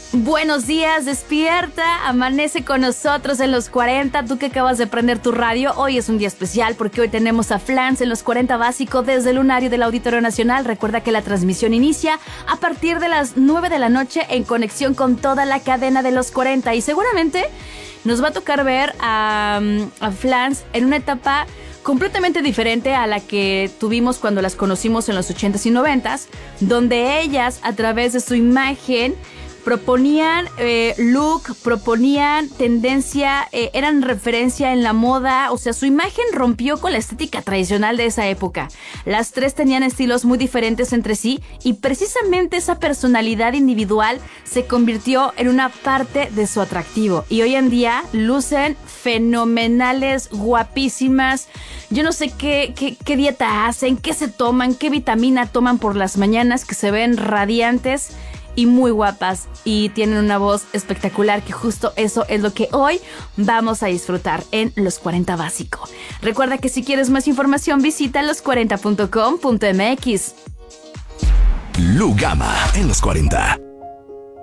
Buenos días, despierta, amanece con nosotros en los 40, tú que acabas de prender tu radio. Hoy es un día especial porque hoy tenemos a Flans en los 40 básico desde el lunario del Auditorio Nacional. Recuerda que la transmisión inicia a partir de las 9 de la noche en conexión con toda la cadena de los 40 y seguramente nos va a tocar ver a Flans en una etapa completamente diferente a la que tuvimos cuando las conocimos en los 80s y 90s, donde ellas a través de su imagen proponían look, proponían tendencia, eran referencia en la moda, o sea, su imagen rompió con la estética tradicional de esa época. Las tres tenían estilos muy diferentes entre sí y precisamente esa personalidad individual se convirtió en una parte de su atractivo. Y hoy en día lucen fenomenales, guapísimas. Yo no sé qué dieta hacen, qué se toman, qué vitamina toman por las mañanas, que se ven radiantes y muy guapas y tienen una voz espectacular, que justo eso es lo que hoy vamos a disfrutar en Los 40 Básico. Recuerda que si quieres más información visita los40.com.mx. Lu Gama en Los 40.